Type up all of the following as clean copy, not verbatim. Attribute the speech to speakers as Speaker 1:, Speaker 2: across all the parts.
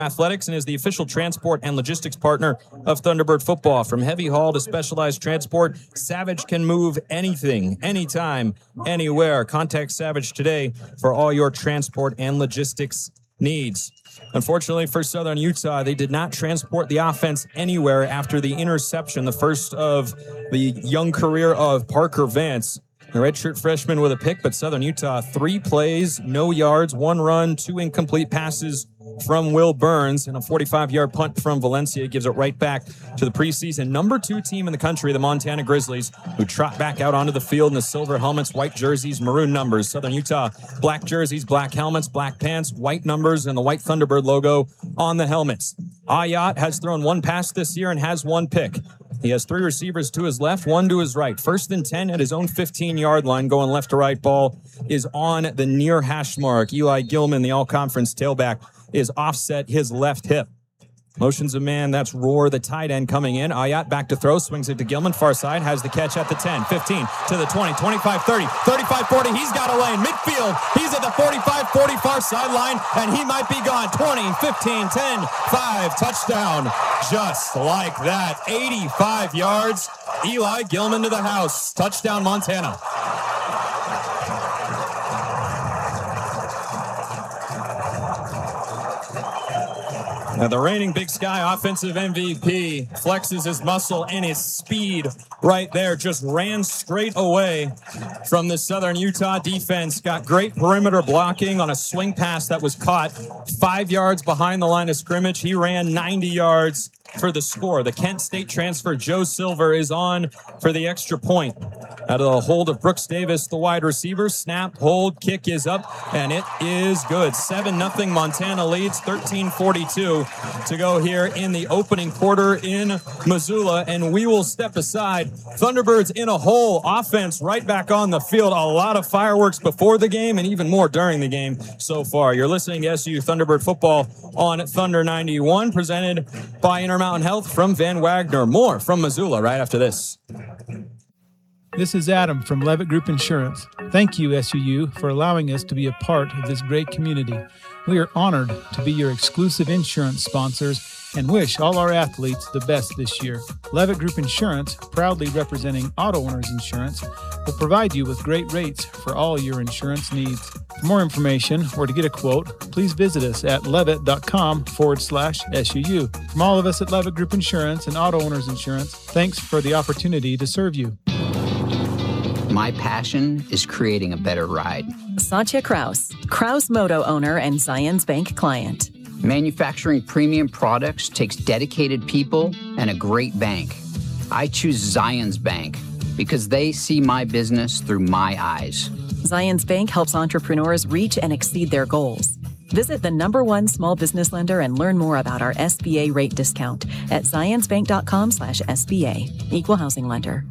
Speaker 1: Athletics and is the official transport and logistics partner of Thunderbird football. From heavy haul to specialized transport, Savage can move anything, anytime, anywhere. Contact Savage today for all your transport and logistics needs. Unfortunately for Southern Utah, they did not transport the offense anywhere after the interception, the first of the young career of Parker Vance. The redshirt freshman with a pick, but Southern Utah, 3 plays, no yards, 1 run, 2 incomplete passes from Will Burns, and a 45-yard punt from Valencia gives it right back to the preseason number 2 team in the country, the Montana Grizzlies, who trot back out onto the field in the silver helmets, white jerseys, maroon numbers. Southern Utah, black jerseys, black helmets, black pants, white numbers, and the white Thunderbird logo on the helmets. Aiyat has thrown 1 pass this year and has 1 pick. He has 3 receivers to his left, 1 to his right. 1st and 10 at his own 15-yard line, going left to right. Ball is on the near hash mark. Eli Gilman, the all-conference tailback, is offset his left hip. Motions a man, that's Roar, the tight end, coming in. Aiyat back to throw, swings it to Gilman, far side, has the catch at the 10, 15, to the 20, 25, 30, 35, 40. He's got a lane, midfield. He's at the 45, 40 far sideline, and he might be gone. 20, 15, 10, 5, touchdown. Just like that, 85 yards. Eli Gilman to the house. Touchdown, Montana. Now, the reigning Big Sky offensive MVP flexes his muscle and his speed right there. Just ran straight away from the Southern Utah defense. Got great perimeter blocking on a swing pass that was caught 5 yards behind the line of scrimmage. He ran 90 yards for the score. The Kent State transfer, Joe Silver, is on for the extra point. Out of the hold of Brooks Davis, the wide receiver. Snap, hold, kick is up, and it is good. 7-0 Montana leads, 13:42 to go here in the opening quarter in Missoula, and we will step aside. Thunderbirds in a hole. Offense right back on the field. A lot of fireworks before the game and even more during the game so far. You're listening to SU Thunderbird football on Thunder 91, presented by Intermountain Health from Van Wagner. More from Missoula right after this.
Speaker 2: This is Adam from Levitt Group Insurance. Thank you, SUU, for allowing us to be a part of this great community. We are honored to be your exclusive insurance sponsors and wish all our athletes the best this year. Levitt Group Insurance, proudly representing auto owners insurance, will provide you with great rates for all your insurance needs. For more information or to get a quote, please visit us at levitt.com/SUU. From all of us at Levitt Group Insurance and Auto Owners Insurance, thanks for the opportunity to serve you.
Speaker 3: My passion is creating a better ride.
Speaker 4: Satya Kraus Moto owner and Zions Bank client.
Speaker 3: Manufacturing premium products takes dedicated people and a great bank. I choose Zions Bank because they see my business through my eyes.
Speaker 4: Zions Bank helps entrepreneurs reach and exceed their goals. Visit the #1 small business lender and learn more about our SBA rate discount at zionsbank.com/SBA. Equal housing lender.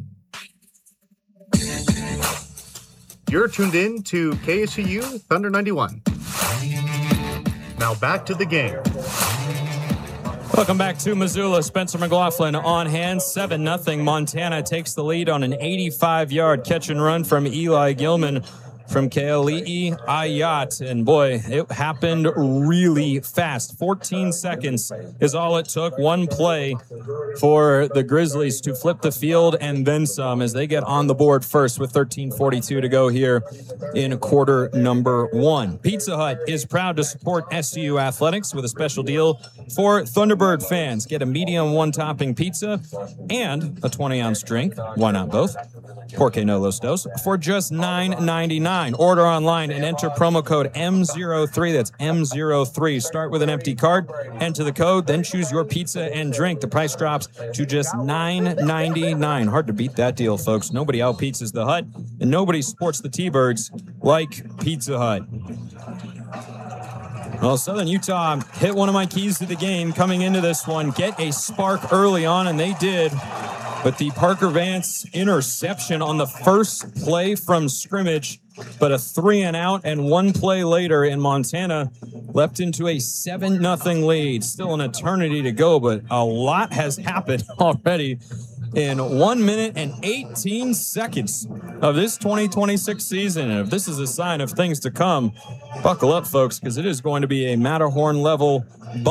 Speaker 5: You're tuned in to KSUU Thunder 91. Now back to the game.
Speaker 1: Welcome back to Missoula. Spencer McLaughlin on hand. 7-0. Montana takes the lead on an 85-yard catch and run from Eli Gilman from Keali'i Aiyat. And boy, it happened really fast. 14 seconds is all it took. One play for the Grizzlies to flip the field and then some as they get on the board first with 13:42 to go here in quarter number 1. Pizza Hut is proud to support SU Athletics with a special deal for Thunderbird fans. Get a medium 1-topping pizza and a 20-ounce drink. Why not both? Porque no los dos for just $9.99. Order online and enter promo code M03. That's M03. Start with an empty card, enter the code, then choose your pizza and drink. The price drops to just $9.99. Hard to beat that deal, folks. Nobody out-pizzas the Hut, and nobody supports the T-Birds like Pizza Hut. Well, Southern Utah hit one of my keys to the game coming into this one. Get a spark early on, and they did. But the Parker Vance interception on the first play from scrimmage, but a 3-and-out, and one play later in Montana leapt into a 7-0 lead. Still an eternity to go, but a lot has happened already in 1 minute and 18 seconds of this 2026 season. And if this is a sign of things to come, buckle up, folks, because it is going to be a Matterhorn level